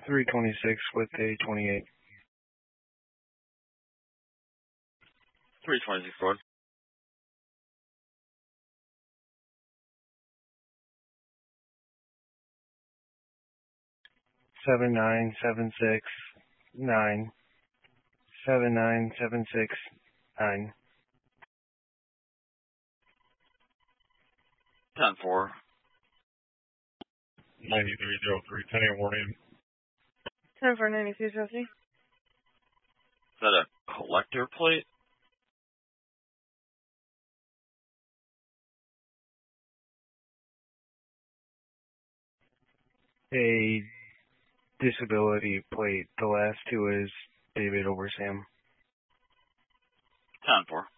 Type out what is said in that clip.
326 with a 28. 326 forward. Seven nine seven six nine 79769. 10-4. 9303, 10 warning. 10-4, 9303. Is that a collector plate? A disability plate. The last two is David over Sam. 10-4.